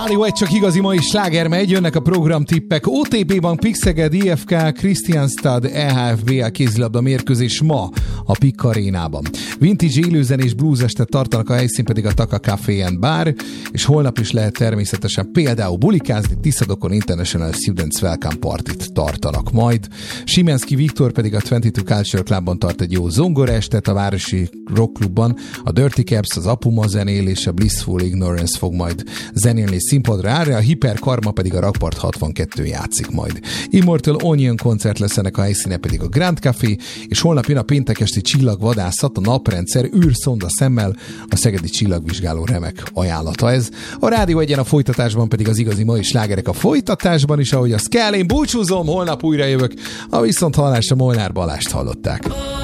Rádió egy csak igazi mai sláger megy, jönnek a programtippek. OTP Bank, Pixeged, IFK, Kristianstad, EHFBL kézilabda mérkőzés ma a PIK Arénában. Vintage élőzenés blues estet tartanak, a helyszín pedig a Taka Café and Bar, és holnap is lehet természetesen például bulikázni, Tiszadokon International Students Welcome Party-t tartanak majd. Simenszky Viktor pedig a 22 Culture Clubban tart egy jó zongoraestet, a Városi Rock Clubban a Dirty Caps, az Apuma zenél és a Blissful Ignorance fog majd zenélni színpadra állni, a Hyper Karma pedig a Rakpart 62 játszik majd. Immortal Onion koncert lesz, ennek a helyszíne pedig a Grand Café, és holnap jön a péntekesti csillagvadászat, a naprendszer űrszonda szemmel, a Szegedi Csillagvizsgáló remek ajánlata ez. A Rádió Egyen a folytatásban pedig az igazi mai slágerek a folytatásban is, ahogy az kell. Én búcsúzom, holnap újra jövök, a viszonthallásra Molnár Balást hallották.